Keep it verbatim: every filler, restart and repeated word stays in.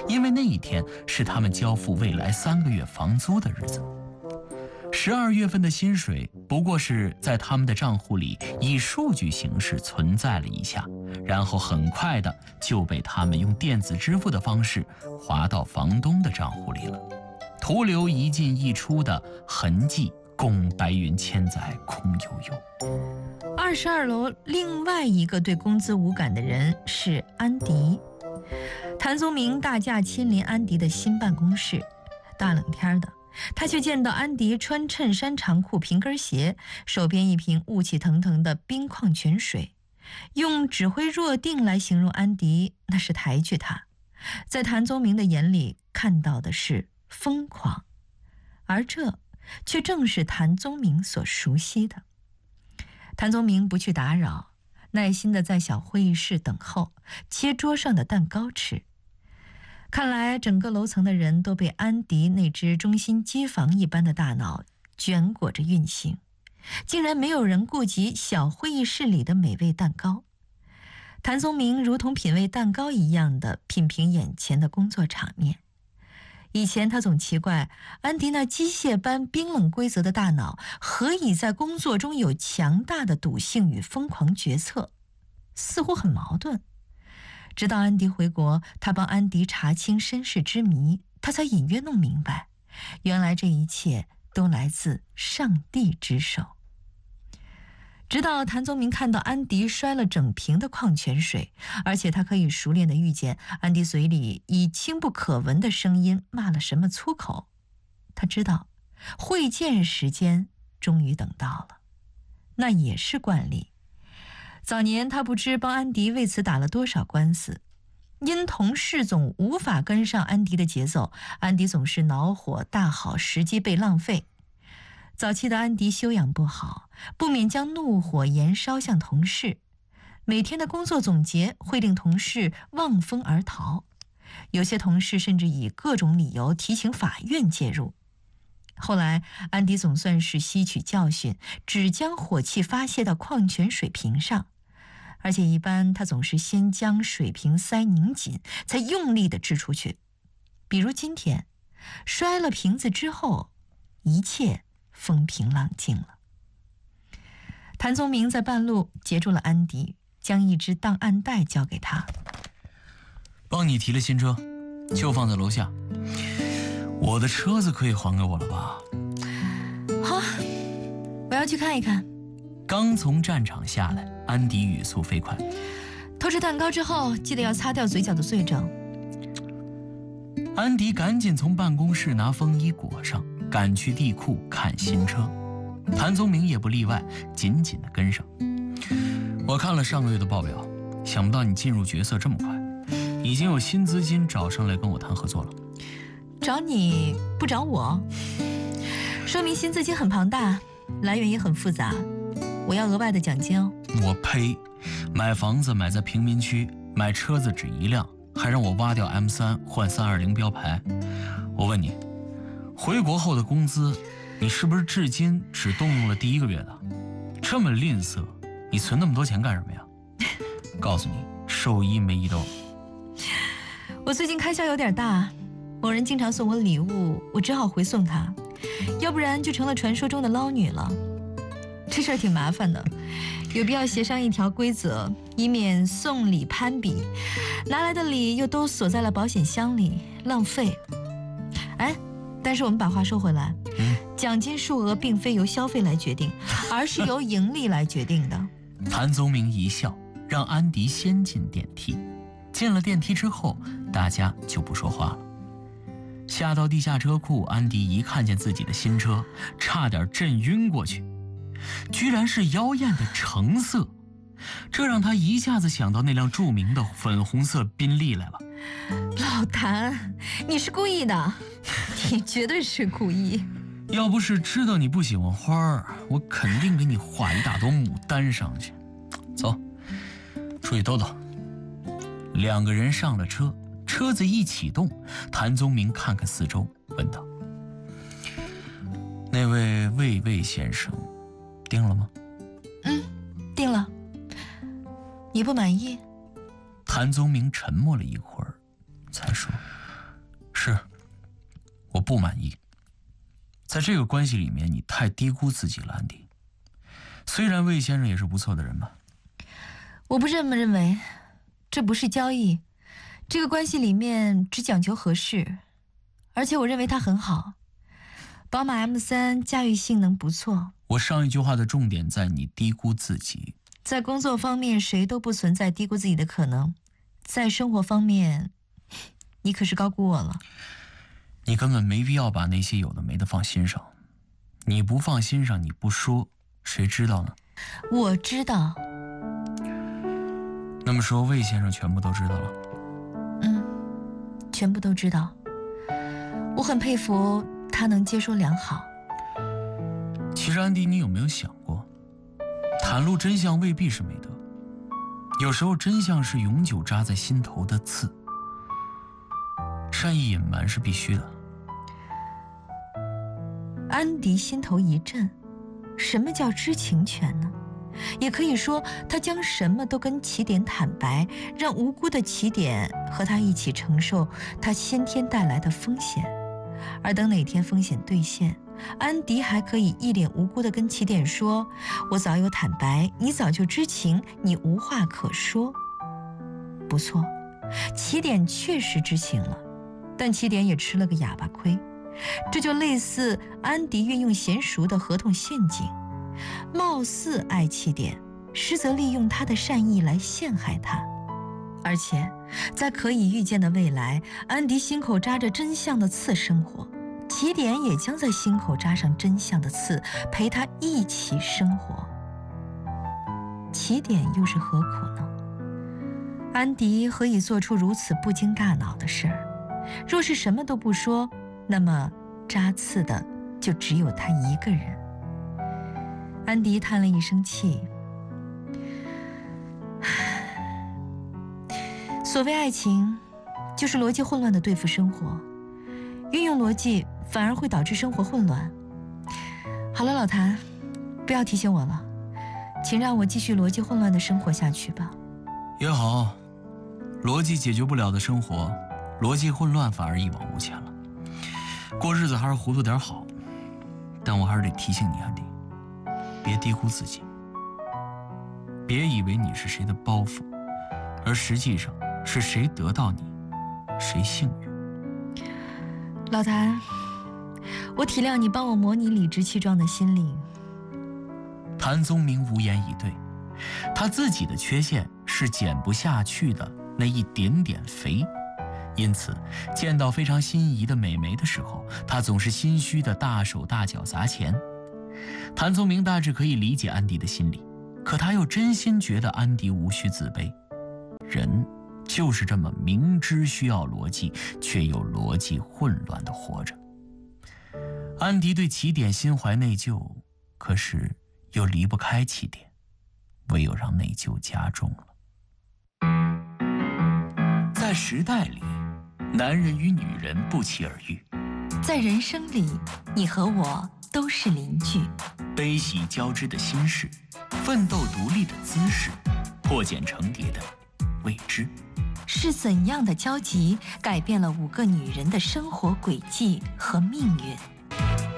因为那一天是他们交付未来三个月房租的日子。十二月份的薪水不过是在他们的账户里以数据形式存在了一下，然后很快的就被他们用电子支付的方式划到房东的账户里了，徒留一进一出的痕迹，供白云千载空悠悠。 二十二楼另外一个对工资无感的人是安迪。谭宗明大驾亲临安迪的新办公室，大冷天的，他却见到安迪穿衬衫长裤平跟鞋，手边一瓶雾气腾腾的冰矿泉水。用指挥若定来形容安迪，那是抬举他。在谭宗明的眼里看到的是疯狂，而这却正是谭宗明所熟悉的。谭宗明不去打扰，耐心地在小会议室等候，切桌上的蛋糕吃。看来整个楼层的人都被安迪那只中心机房一般的大脑卷裹着运行，竟然没有人顾及小会议室里的美味蛋糕。谭宗明如同品味蛋糕一样的品评眼前的工作场面。以前他总奇怪安迪那机械般冰冷规则的大脑何以在工作中有强大的赌性与疯狂决策，似乎很矛盾。直到安迪回国，他帮安迪查清身世之谜，他才隐约弄明白，原来这一切都来自上帝之手。直到谭宗明看到安迪摔了整瓶的矿泉水，而且他可以熟练地预见安迪嘴里以轻不可闻的声音骂了什么粗口，他知道会见时间终于等到了。那也是惯例，早年他不知帮安迪为此打了多少官司，因同事总无法跟上安迪的节奏，安迪总是恼火大好，时机被浪费。早期的安迪修养不好，不免将怒火延烧向同事，每天的工作总结会令同事望风而逃，有些同事甚至以各种理由提请法院介入。后来安迪总算是吸取教训，只将火气发泄到矿泉水瓶上，而且一般他总是先将水瓶塞拧紧，才用力地掷出去。比如今天摔了瓶子之后，一切风平浪静了。谭宗明在半路截住了安迪，将一只档案袋交给他。 帮你提了新车，就放在楼下。我的车子可以还给我了吧？ 好，我要去看一看。 刚从战场下来，安迪语速飞快。 偷吃蛋糕之后，记得要擦掉嘴角的罪证。 安迪赶紧从办公室拿风衣裹上，赶去地库看新车。谭宗明也不例外，紧紧地跟上。我看了上个月的报表，想不到你进入角色这么快，已经有新资金找上来跟我谈合作了。 找你不找我，说明新资金很庞大，来源也很复杂，我要额外的奖金哦。 我呸！买房子买在贫民区，买车子只一辆，还让我挖掉 M 三换三二零标牌。我问你，回国后的工资，你是不是至今只动用了第一个月的？这么吝啬，你存那么多钱干什么呀？告诉你，寿衣没一兜。 我最近开销有点大，某人经常送我礼物，我只好回送他，要不然就成了传说中的捞女了。这事儿挺麻烦的，有必要协商一条规则，以免送礼攀比，拿来的礼又都锁在了保险箱里，浪费。哎，但是我们把话说回来， 嗯， 奖金数额并非由消费来决定，而是由盈利来决定的。 谭宗明一笑，让安迪先进电梯。进了电梯之后，大家就不说话了。下到地下车库，安迪一看见自己的新车，差点震晕过去，居然是妖艳的橙色，这让他一下子想到那辆著名的粉红色宾利来了。 老谭，你是故意的，你绝对是故意。 要不是知道你不喜欢花儿，我肯定给你画一大朵牡丹上去。走，出去兜兜。两个人上了车，车子一启动，谭宗明看看四周，问道：那位魏魏先生定了吗？ 嗯，定了。你不满意？ 谭宗明沉默了一会儿，才说： 不满意。在这个关系里面，你太低估自己了，安迪。虽然魏先生也是不错的人吧。 我不这么认为，这不是交易，这个关系里面只讲求合适，而且我认为他很好。宝马 M 三 驾驭性能不错。 我上一句话的重点在你低估自己。 在工作方面，谁都不存在低估自己的可能。在生活方面，你可是高估我了。 你根本没必要把那些有的没的放心上。你不放心上，你不说，谁知道呢？ 我知道。 那么说，魏先生全部都知道了？ 嗯，全部都知道。我很佩服他能接收良好。 其实安迪，你有没有想过，袒露真相未必是美德，有时候真相是永久扎在心头的刺。善意隐瞒是必须的。 安迪心头一震，什么叫知情权呢？也可以说，他将什么都跟起点坦白，让无辜的起点和他一起承受他先天带来的风险。而等哪天风险兑现，安迪还可以一脸无辜地跟起点说：“我早有坦白，你早就知情，你无话可说。”不错，起点确实知情了，但起点也吃了个哑巴亏。这就类似安迪运用娴熟的合同陷阱，貌似爱起点，实则利用他的善意来陷害他。而且在可以预见的未来，安迪心口扎着真相的刺生活，起点也将在心口扎上真相的刺，陪他一起生活。起点又是何苦呢？安迪何以做出如此不经大脑的事儿？若是什么都不说，那么扎刺的就只有他一个人。安迪叹了一声气，所谓爱情，就是逻辑混乱的对付生活，运用逻辑反而会导致生活混乱。好了，老谭，不要提醒我了，请让我继续逻辑混乱的生活下去吧。 也好，逻辑解决不了的生活，逻辑混乱反而一往无前了。过日子还是糊涂点好，但我还是得提醒你，安迪，别低估自己，别以为你是谁的包袱，而实际上是谁得到你，谁幸运。 老谭，我体谅你帮我模拟理直气壮的心理。 谭宗明无言以对，他自己的缺陷是减不下去的那一点点肥。因此，见到非常心仪的美眉的时候，他总是心虚的大手大脚砸钱。谭宗明大致可以理解安迪的心理，可他又真心觉得安迪无需自卑。人就是这么明知需要逻辑，却又逻辑混乱地活着。安迪对起点心怀内疚，可是又离不开起点，唯有让内疚加重了。在时代里，男人与女人不期而遇， 在人生里，你和我都是邻居。 悲喜交织的心事，奋斗独立的姿势，破茧成蝶的未知。 是怎样的交集改变了五个女人的生活轨迹和命运？